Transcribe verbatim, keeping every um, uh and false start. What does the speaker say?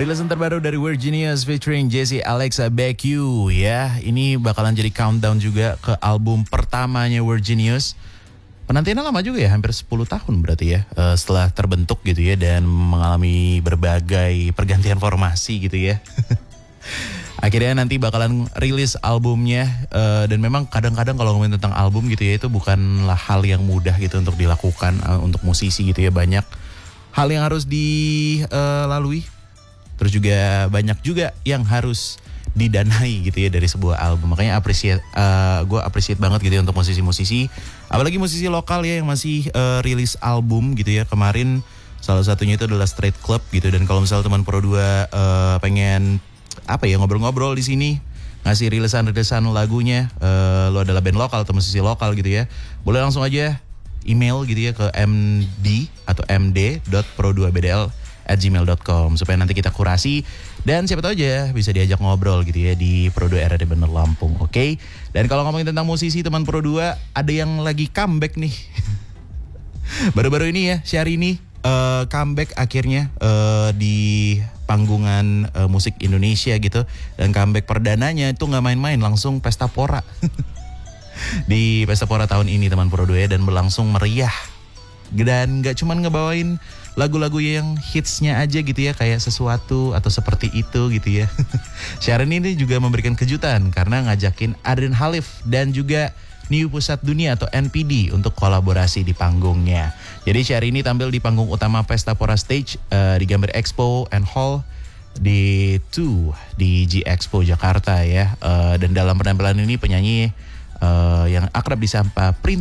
Rilisan terbaru dari Virginius featuring Jesse Alexa Back You ya. Ini bakalan jadi countdown juga ke album pertamanya Virginius. Penantiannya lama juga ya, hampir sepuluh tahun berarti ya, uh, setelah terbentuk gitu ya, dan mengalami berbagai pergantian formasi gitu ya. Akhirnya nanti bakalan rilis albumnya, uh, dan memang kadang-kadang kalau ngomongin tentang album gitu ya, itu bukanlah hal yang mudah gitu untuk dilakukan uh, untuk musisi gitu ya. Banyak hal yang harus dilalui, terus juga banyak juga yang harus didanai gitu ya dari sebuah album. Makanya appreciate, uh, gue appreciate banget gitu ya untuk musisi-musisi, apalagi musisi lokal ya yang masih uh, rilis album gitu ya. Kemarin salah satunya itu adalah Straight Club gitu. Dan kalau misalnya teman Pro dua uh, pengen apa ya, ngobrol-ngobrol di sini, ngasih rilisan-rilisan lagunya, uh, lo adalah band lokal atau musisi lokal gitu ya, boleh langsung aja email gitu ya ke md atau md dot pro dua b d l at gmail dot com supaya nanti kita kurasi dan siapa tahu aja bisa diajak ngobrol gitu ya di Pro dua R A D Bener Lampung. Oke. Okay? Dan kalau ngomongin tentang musisi teman Pro dua, ada yang lagi comeback nih. Baru-baru ini ya, Syahrini uh, comeback akhirnya uh, di panggungan uh, musik Indonesia gitu, dan comeback perdananya itu nggak main-main, langsung Pesta Pora. Di Pesta Pora tahun ini teman Pro dua ya, dan berlangsung meriah. Dan nggak cuman ngebawain lagu-lagu yang hitsnya aja gitu ya, kayak Sesuatu atau Seperti Itu gitu ya. Syahrini ini juga memberikan kejutan karena ngajakin Adrian Halif dan juga New Pusat Dunia atau N P D untuk kolaborasi di panggungnya. Jadi Syahrini tampil di panggung utama Pesta Pora Stage uh, di Gambir Expo and Hall di dua di G Expo Jakarta ya. Uh, dan dalam penampilan ini penyanyi uh, yang akrab disapa Prince